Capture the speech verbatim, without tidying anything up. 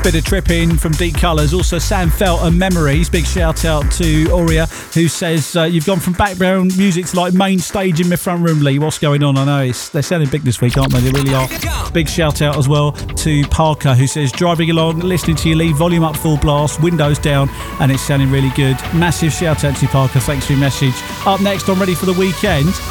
Bit of tripping from Deep Colours. Also Sam Felt and Memories. Big shout out to Aurea, who says uh, you've gone from background music to like main stage in my front room, Lee. What's going on? I know it's, they're sounding big this week, aren't they? They really are. Big shout out as well to Parker, who says driving along, listening to you, Lee, volume up full blast, windows down, and it's sounding really good. Massive shout out to you, Parker. Thanks for your message. Up next on Ready for the Weekend,